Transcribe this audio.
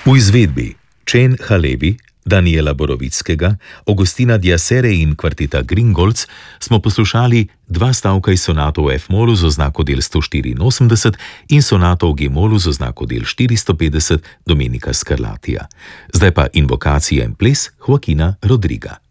V izvedbi Čen Halevi, Daniela Borovickega, Augustina Diasere in kvarteta Gringolds smo poslušali dva stavka iz sonatov v F-molu z oznako del 184 in sonatov v G-molu z oznako del 450 Domenika Scarlatija. Zdaj pa invokacija in ples Joaquina Rodriga.